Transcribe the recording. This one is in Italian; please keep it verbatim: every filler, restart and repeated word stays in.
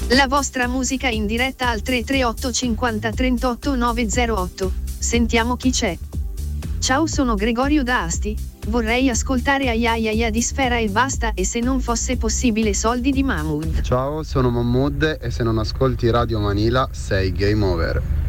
La vostra musica in diretta al tre tre otto cinquanta trentotto nove zero otto. Sentiamo chi c'è. Ciao, sono Gregorio da Asti, vorrei ascoltare Aiaiaia di Sfera e Basta e se non fosse possibile Soldi di Mahmood. Ciao, sono Mahmood e se non ascolti Radio Manila sei game over.